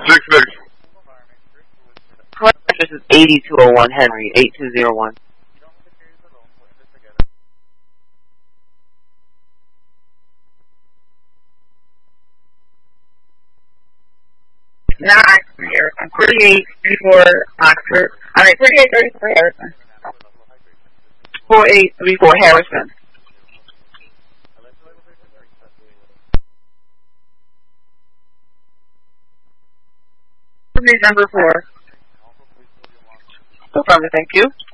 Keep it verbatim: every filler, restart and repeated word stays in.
Six six. Correct address is eighty-two oh one Henry, eight two zero one. Now I'm here. I'm forty-eight before Oxford. I mean, forty-eight thirty-four Harrison. forty-eight thirty-four Harrison. Number four. No problem, thank you.